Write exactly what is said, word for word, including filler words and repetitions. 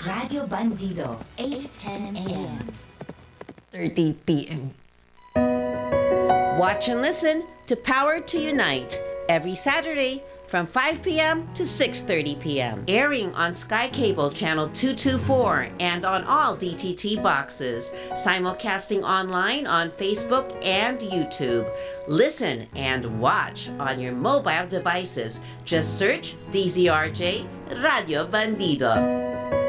Radio Bandido, eight ten a.m. thirty p.m. Watch and listen to Power to Unite every Saturday from five p.m. to six thirty p.m. Airing on Sky Cable Channel two twenty-four and on all D T T boxes. Simulcasting online on Facebook and YouTube. Listen and watch on your mobile devices. Just search D Z R J Radio Bandido.